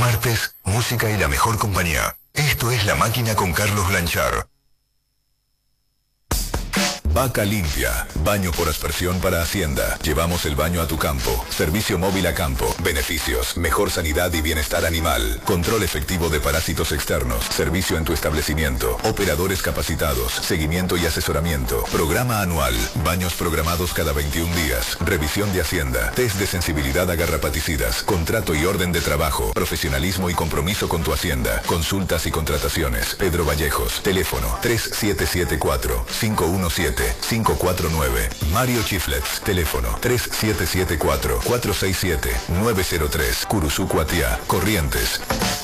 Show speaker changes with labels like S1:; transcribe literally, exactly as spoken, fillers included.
S1: martes, música y la mejor compañía. Esto es La Máquina con Carlos Blanchard. Vaca Limpia. Baño por aspersión para Hacienda. Llevamos el baño a tu campo. Servicio móvil a campo. Beneficios. Mejor sanidad y bienestar animal. Control efectivo de parásitos externos. Servicio en tu establecimiento. Operadores capacitados. Seguimiento y asesoramiento. Programa anual. Baños programados cada veintiún días. Revisión de Hacienda. Test de sensibilidad a garrapaticidas. Contrato y orden de trabajo. Profesionalismo y compromiso con tu Hacienda. Consultas y contrataciones. Pedro Vallejos. Teléfono tres siete siete cuatro, cinco uno siete, cinco cuatro nueve. Mario Chiflets. Teléfono tres siete siete cuatro, cuatro seis siete, nueve cero tres. Curuzú Cuatiá, Corrientes.